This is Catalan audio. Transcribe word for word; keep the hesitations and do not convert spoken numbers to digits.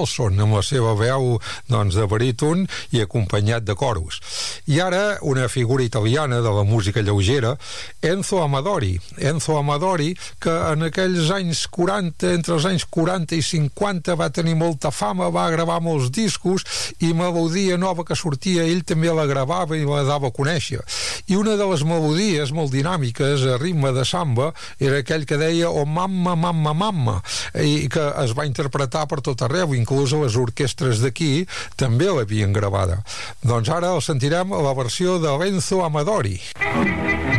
Nelson, amb la seva veu doncs, de baríton i acompanyat de coros. I ara una figura italiana de la música lleugera, Enzo Amadori. Enzo Amadori, que en aquells anys quaranta, entre els anys quaranta i cinquanta, va tenir molta fama, va gravar molts discos i melodia nova que sortia, ell també la gravava i la dava a conèixer. I una de les melodies molt dinàmiques a ritme de samba era aquell que deia "Oh mamma, mamma, mamma", i que es va interpretar per tot arreu, inclús a les orquestres d'aquí també l'havien gravada. Doncs ara el sentirem a la versió de l'Enzo Amadori.